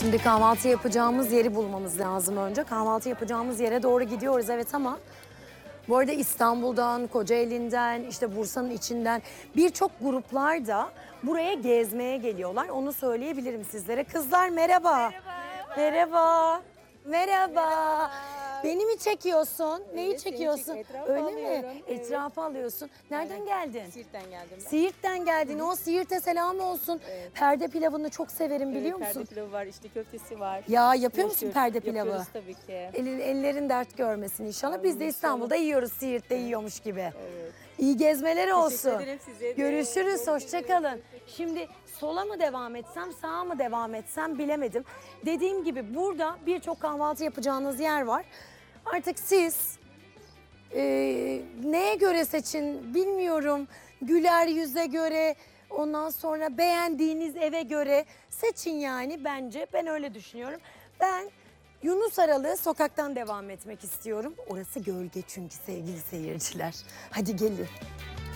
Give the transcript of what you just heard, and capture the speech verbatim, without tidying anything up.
Şimdi kahvaltı yapacağımız yeri bulmamız lazım önce. Kahvaltı yapacağımız yere doğru gidiyoruz evet ama... Bu arada İstanbul'dan, Kocaeli'nden, işte Bursa'nın içinden birçok gruplar da buraya gezmeye geliyorlar. Onu söyleyebilirim sizlere. Kızlar merhaba. Merhaba. Merhaba. Merhaba. Beni mi çekiyorsun? Neyi Evet, çekiyorsun? çek, Öyle alıyorum. mi? Evet. Etrafı alıyorsun. Nereden Evet. geldin? Siirt'ten geldim ben. Siirt'ten geldin. O Siirt'e selam olsun. Evet. Perde pilavını çok severim biliyor Evet, musun? perde pilavı var, içli köftesi var. Ya yapıyor musun Meşhur. perde pilavı? Yapıyoruz tabii ki. Elin, ellerin dert görmesin inşallah. Biz de Amin, İstanbul'da inşallah. yiyoruz, Siirt'te yiyormuş gibi. Evet. İyi gezmeler olsun. ederim size de. Görüşürüz, Bol hoşça kalın. Şimdi sola mı devam etsem, sağa mı devam etsem bilemedim. Dediğim gibi burada birçok kahvaltı yapacağınız yer var. Artık siz e, neye göre seçin bilmiyorum. Güler yüze göre, ondan sonra beğendiğiniz eve göre seçin yani bence. Ben öyle düşünüyorum. Ben Yunus Aralı sokaktan devam etmek istiyorum. Orası gölge çünkü sevgili seyirciler. Hadi gelin.